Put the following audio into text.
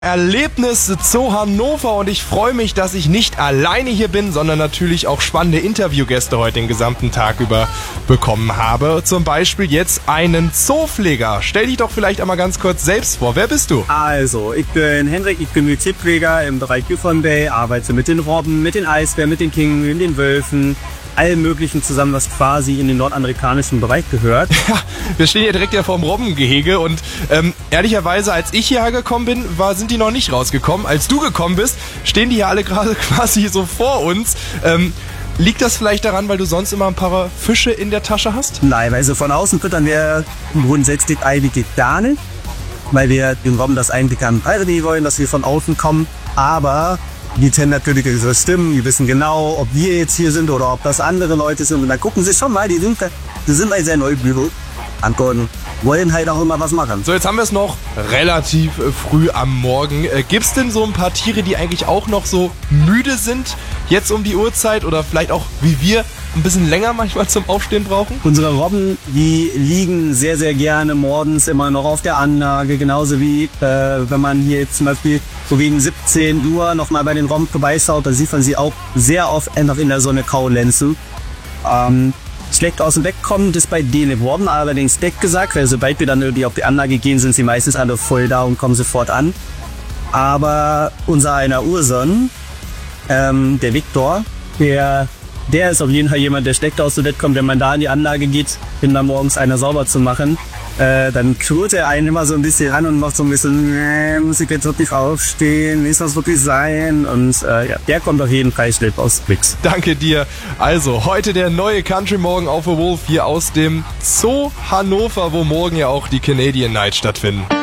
Erlebnis Zoo Hannover und ich freue mich, dass ich nicht alleine hier bin, sondern natürlich auch spannende Interviewgäste heute den gesamten Tag über bekommen habe. Zum Beispiel jetzt einen Zoopfleger. Stell dich doch vielleicht einmal ganz kurz selbst vor. Wer bist du? Also, ich bin Hendrik, ich bin Tierpfleger im Bereich Yukon Bay, arbeite mit den Robben, mit den Eisbären, mit den Pinguinen, den Wölfen, allem Möglichen zusammen, was quasi in den nordamerikanischen Bereich gehört. Ja, wir stehen hier direkt ja vorm Robbengehege und ehrlicherweise, als ich hierher gekommen bin, sind die noch nicht rausgekommen. Als du gekommen bist, stehen die hier alle gerade quasi so vor uns. Liegt das vielleicht daran, weil du sonst immer ein paar Fische in der Tasche hast? Nein, also von außen füttern wir grundsätzlich eigentlich gar nicht, weil wir den Robben das eigentlich an beibringen wollen, dass wir von außen kommen, aber die kennen natürlich unsere Stimmen, die wissen genau, ob wir jetzt hier sind oder ob das andere Leute sind. Und dann gucken sie schon mal, die sind halt sehr neugierig, antworten, wollen halt auch immer was machen. So, jetzt haben wir es noch relativ früh am Morgen. Gibt's denn so ein paar Tiere, die eigentlich auch noch so müde sind, jetzt um die Uhrzeit oder vielleicht auch wie wir ein bisschen länger manchmal zum Aufstehen brauchen? Unsere Robben, die liegen sehr, sehr gerne morgens immer noch auf der Anlage, genauso wie wenn man hier jetzt zum Beispiel so gegen 17 Uhr nochmal bei den Robben vorbeischaut, da sieht man sie auch sehr oft einfach in der Sonne kaulenzen. Schlecht aus dem Bett kommen, das bei denen Robben allerdings dick gesagt, weil sobald wir dann irgendwie auf die Anlage gehen, sind sie meistens alle voll da und kommen sofort an. Aber unser einer Urson, der Viktor, der ist auf jeden Fall jemand, der schlecht aus dem Bett kommt. Wenn man da in die Anlage geht, um dann morgens einer sauber zu machen, dann knurrt er einen immer so ein bisschen an und macht so ein bisschen, muss ich jetzt wirklich aufstehen, ist das wirklich sein? Und ja, der kommt auf jeden Fall schlecht aus Mix. Danke dir. Also, heute der neue Country Morgen auf The Wolf hier aus dem Zoo Hannover, wo morgen ja auch die Canadian Night stattfinden.